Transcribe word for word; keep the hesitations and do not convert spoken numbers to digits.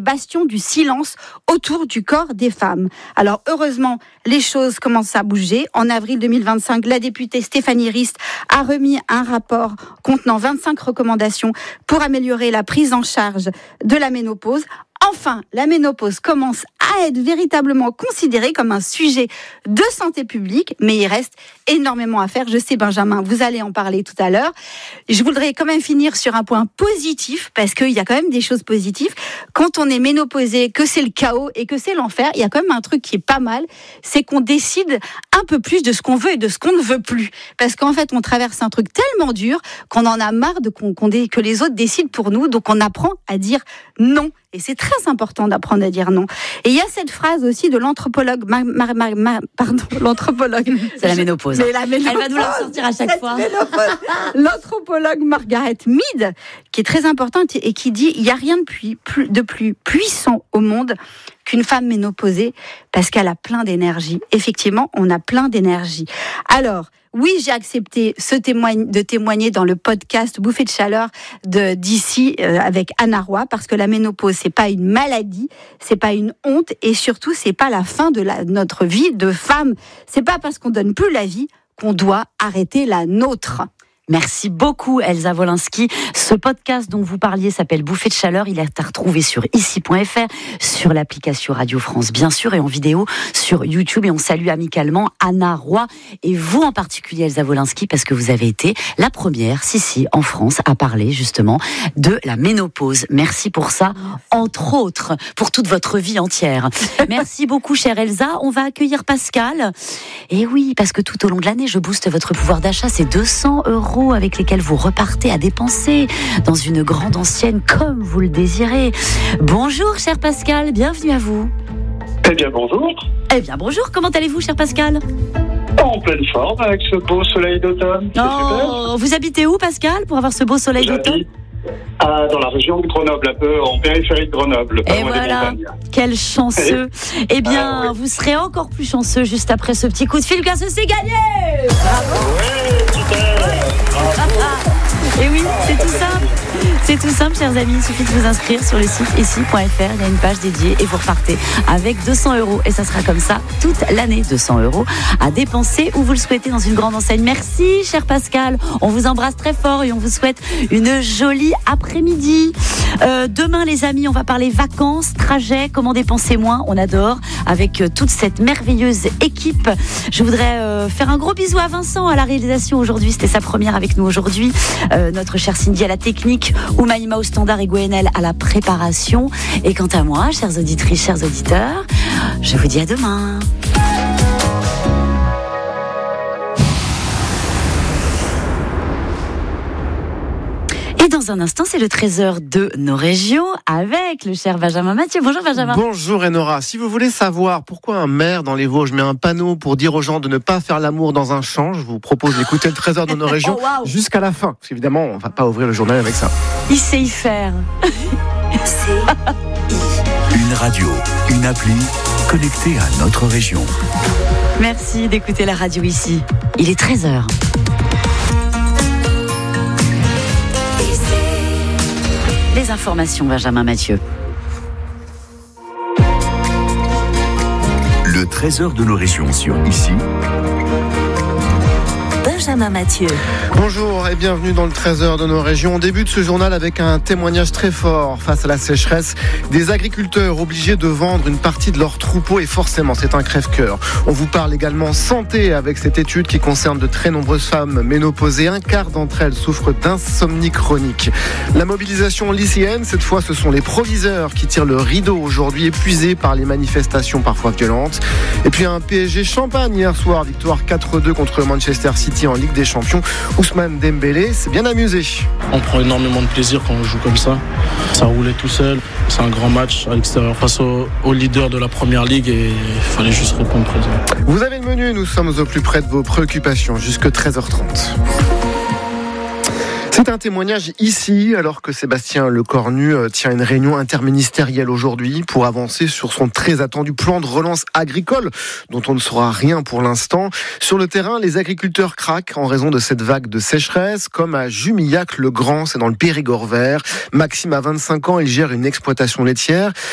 bastions du silence autour du corps des femmes. Alors heureusement, les choses commencent à bouger. En avril deux mille vingt-cinq, la députée Stéphanie Rist a remis un rapport contenant vingt-cinq recommandations pour améliorer la prise en charge de la ménopause. Enfin, la ménopause commence à être véritablement considérée comme un sujet de santé publique, mais il reste énormément à faire. Je sais, Benjamin, vous allez en parler tout à l'heure. Je voudrais quand même finir sur un point positif, parce qu'il y a quand même des choses positives. Quand on est ménopausé, que c'est le chaos et que c'est l'enfer, il y a quand même un truc qui est pas mal, c'est qu'on décide un peu plus de ce qu'on veut et de ce qu'on ne veut plus. Parce qu'en fait, on traverse un truc tellement dur qu'on en a marre de qu'on, qu'on dé, que les autres décident pour nous, donc on apprend à dire non. Et c'est très important d'apprendre à dire non. Et il y a cette phrase aussi de l'anthropologue, ma, ma, ma, ma, pardon, l'anthropologue. C'est la ménopause. C'est la ménopause. Elle va nous la ressortir à chaque fois. L'anthropologue Margaret Mead, qui est très importante et qui dit il n'y a rien de plus, plus, de plus puissant au monde qu'une femme ménopausée, parce qu'elle a plein d'énergie. Effectivement, on a plein d'énergie. Alors, oui, j'ai accepté ce témoigne, de témoigner dans le podcast Bouffée de chaleur de, d'ici euh, avec Anna Roy, parce que la ménopause, c'est pas une maladie, c'est pas une honte, et surtout, c'est pas la fin de la, notre vie de femme. C'est pas parce qu'on donne plus la vie qu'on doit arrêter la nôtre. Merci beaucoup Elsa Wolinski. Ce podcast dont vous parliez s'appelle Bouffée de chaleur. Il est à retrouver sur ici point f r, sur l'application Radio France bien sûr, et en vidéo sur YouTube. Et on salue amicalement Anna Roy et vous en particulier Elsa Wolinski, parce que vous avez été la première, si si, en France à parler justement de la ménopause. Merci pour ça, entre autres, pour toute votre vie entière. Merci beaucoup chère Elsa. On va accueillir Pascal. Et oui, parce que tout au long de l'année, je booste votre pouvoir d'achat. C'est deux cents euros avec lesquels vous repartez à dépenser dans une grande ancienne comme vous le désirez. Bonjour cher Pascal, bienvenue à vous. Eh bien bonjour. Eh bien bonjour, comment allez-vous cher Pascal ? En pleine forme avec ce beau soleil d'automne. C'est oh, super. Vous habitez où Pascal pour avoir ce beau soleil J'habite d'automne ? Ah, dans la région de Grenoble, un peu en périphérie de Grenoble. Et voilà, quel chanceux. Eh bien, ah, oui. Vous serez encore plus chanceux juste après ce petit coup de fil, car c'est gagné. Bravo. Ouais, super. Bravo. Et oui, c'est tout simple. C'est tout simple, chers amis. Il suffit de vous inscrire sur le site ici point f r. Il y a une page dédiée et vous repartez avec deux cents euros. Et ça sera comme ça toute l'année. deux cents euros à dépenser où vous le souhaitez dans une grande enseigne. Merci, cher Pascal. On vous embrasse très fort et on vous souhaite une jolie après-midi. Euh, demain, les amis, on va parler vacances, trajets, comment dépenser moins. On adore avec euh, toute cette merveilleuse équipe. Je voudrais euh, faire un gros bisou à Vincent à la réalisation aujourd'hui. C'était sa première avec nous aujourd'hui. Euh, notre chère Cindy à la technique, Oumaïma au standard et Gwenaël à la préparation. Et quant à moi, chères auditrices, chers auditeurs, je vous dis à demain. Et dans un instant, c'est le trésor de nos régions avec le cher Benjamin Mathieu. Bonjour Benjamin. Bonjour Enora. Si vous voulez savoir pourquoi un maire dans les Vosges met un panneau pour dire aux gens de ne pas faire l'amour dans un champ, je vous propose d'écouter le trésor de nos régions oh, wow. jusqu'à la fin. Parce qu'évidemment, on ne va pas ouvrir le journal avec ça. Il sait y faire. Une radio, une appli connectée à notre région. Merci d'écouter la radio ici. Il est treize heures. Les informations, Benjamin Mathieu. Le trésor de nos régions sur ici. Benjamin Mathieu. Bonjour et bienvenue dans le trésor de nos régions. On débute ce journal avec un témoignage très fort face à la sécheresse. Des agriculteurs obligés de vendre une partie de leur troupeau et forcément c'est un crève-cœur. On vous parle également santé avec cette étude qui concerne de très nombreuses femmes ménopausées. Un quart d'entre elles souffrent d'insomnie chronique. La mobilisation lycéenne, cette fois ce sont les proviseurs qui tirent le rideau aujourd'hui, épuisés par les manifestations parfois violentes. Et puis un P S G Champagne hier soir, victoire quatre deux contre Manchester City en Ligue des Champions. Ousmane Dembélé s'est bien amusé. On prend énormément de plaisir quand on joue comme ça. Ça roulait tout seul. C'est un grand match à l'extérieur face au, au leader de la Première Ligue et il fallait juste répondre présent. Vous avez le menu, nous sommes au plus près de vos préoccupations jusque treize heures trente. C'est un témoignage ici, alors que Sébastien Lecornu tient une réunion interministérielle aujourd'hui pour avancer sur son très attendu plan de relance agricole, dont on ne saura rien pour l'instant. Sur le terrain, les agriculteurs craquent en raison de cette vague de sécheresse, comme à Jumillac-le-Grand, c'est dans le Périgord vert. Maxime a vingt-cinq ans, il gère une exploitation laitière.